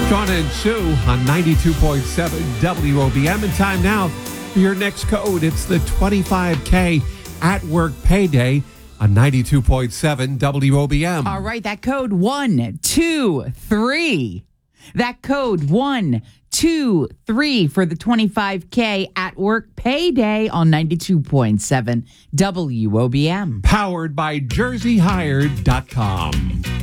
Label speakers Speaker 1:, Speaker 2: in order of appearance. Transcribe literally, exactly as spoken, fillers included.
Speaker 1: Donna and Sue on ninety-two point seven W O B M. And time now for your next code. It's the twenty-five K at work payday on ninety-two point seven W O B M.
Speaker 2: All right, that code one, two, three. That code one, two, three for the twenty-five K at work payday on ninety-two point seven W O B M.
Speaker 1: Powered by Jersey Hired dot com.